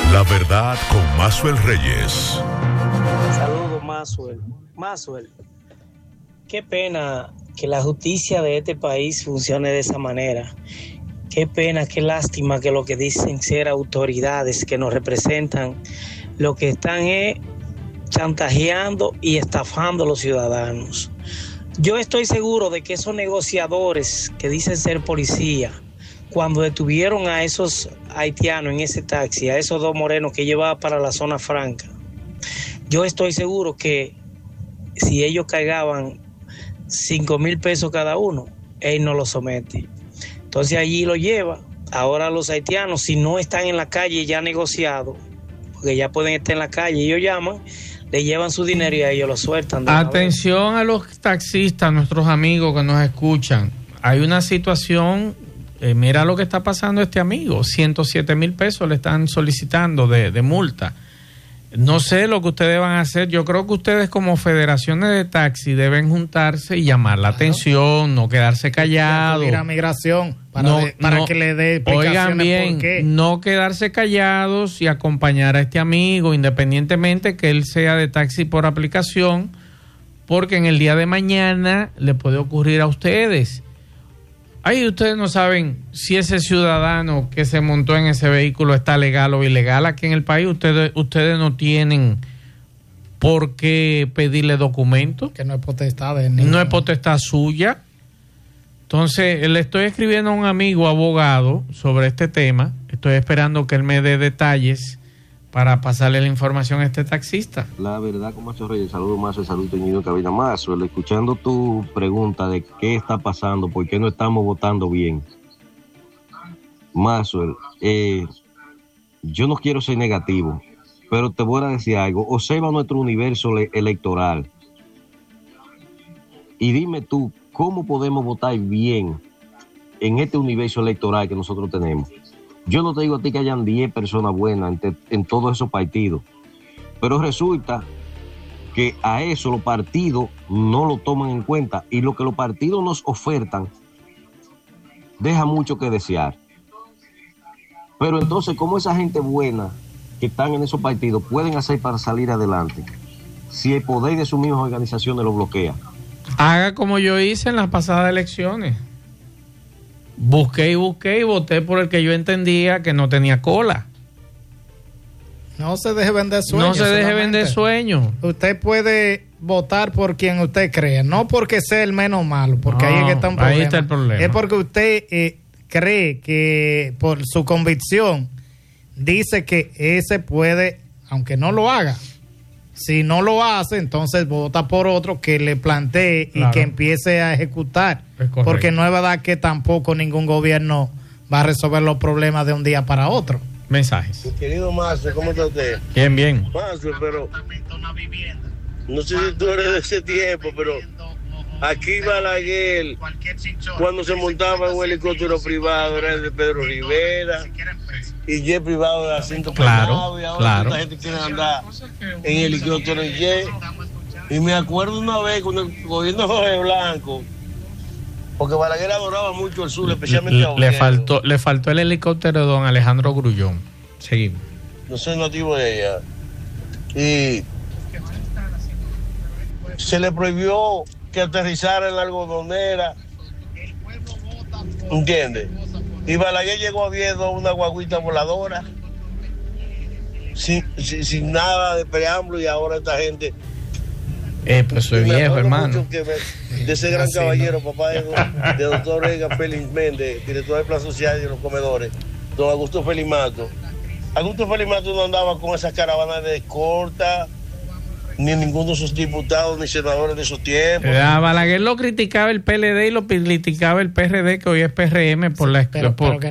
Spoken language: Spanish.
La verdad con Masuel Reyes. Saludos, Masuel. Qué pena que la justicia de este país funcione de esa manera. Qué pena, qué lástima que lo que dicen ser autoridades que nos representan, lo que están es chantajeando y estafando a los ciudadanos. Yo estoy seguro de que esos negociadores que dicen ser policía, cuando detuvieron a esos haitianos en ese taxi, a esos dos morenos que llevaba para la zona franca, yo estoy seguro que si ellos cargaban 5,000 pesos cada uno, él no lo somete. Entonces allí lo lleva. Ahora los haitianos, si no están en la calle ya negociado, porque ya pueden estar en la calle, ellos llaman, le llevan su dinero y a ellos lo sueltan. Atención a los taxistas, nuestros amigos que nos escuchan. Hay una situación, mira lo que está pasando este amigo, 107,000 pesos le están solicitando de multa. No sé lo que ustedes van a hacer. Yo creo que ustedes como federaciones de taxi deben juntarse y llamar la atención, no quedarse callados. Ir a migración para que le dé explicaciones. Oigan bien, por qué. No quedarse callados y acompañar a este amigo, independientemente que él sea de taxi por aplicación, porque en el día de mañana le puede ocurrir a ustedes. Ahí ustedes no saben si ese ciudadano que se montó en ese vehículo está legal o ilegal aquí en el país. Ustedes no tienen por qué pedirle documentos. Que no es potestad de no es potestad suya. Entonces, le estoy escribiendo a un amigo abogado sobre este tema. Estoy esperando que él me dé detalles para pasarle la información a este taxista. La verdad, como Macho Reyes, saludos Mazo, saludos Teñido Cabina Mazo. Escuchando tu pregunta de qué está pasando, por qué no estamos votando bien. Mazo, yo no quiero ser negativo, pero te voy a decir algo. Observa nuestro universo electoral y dime tú, ¿cómo podemos votar bien en este universo electoral que nosotros tenemos? Yo no te digo a ti que hayan 10 personas buenas en todos esos partidos, pero resulta que a eso los partidos no lo toman en cuenta y lo que los partidos nos ofertan deja mucho que desear. Pero entonces, ¿cómo esa gente buena que están en esos partidos pueden hacer para salir adelante si el poder de sus mismas organizaciones lo bloquea? Haga como yo hice en las pasadas elecciones. Busqué y voté por el que yo entendía que no tenía cola. No se deje vender sueños. No se deje vender sueños. Usted puede votar por quien usted crea, no porque sea el menos malo, porque ahí es que está un problema. Ahí está el problema. Es porque usted cree que por su convicción dice que ese puede, aunque no lo haga. Si no lo hace, entonces vota por otro que le plantee y que empiece a ejecutar. Porque no es verdad que tampoco ningún gobierno va a resolver los problemas de un día para otro. Mensajes. Mi querido Mazo, ¿cómo está usted? Bien. Mazo, pero no sé si tú eres de ese tiempo, pero aquí Balaguer, cuando se montaba en un helicóptero privado, era el de Pedro Rivera, y jet privado de asiento privado, y ahora esta gente quiere andar en helicóptero y jet. Y me acuerdo una vez cuando el gobierno de Jorge Blanco, porque Balaguer adoraba mucho el sur, especialmente a Oviedo. Le faltó el helicóptero de don Alejandro Grullón. Seguimos. No soy nativo de ella. Y se le prohibió que aterrizara en la algodonera. ¿Entiendes? Y Balaguer llegó a Oviedo una guaguita voladora sin nada de preámbulo, y ahora esta gente pues soy viejo, hermano. De ese gran caballero, papá de doctor Edgar Félix Méndez, director del Plan Social y de los comedores, don Augusto Felimato. Augusto Felimato no andaba con esas caravanas de escolta, ni ninguno de sus diputados ni senadores de esos tiempos. Balaguer lo criticaba el PLD y lo criticaba el PRD, que hoy es PRM, por la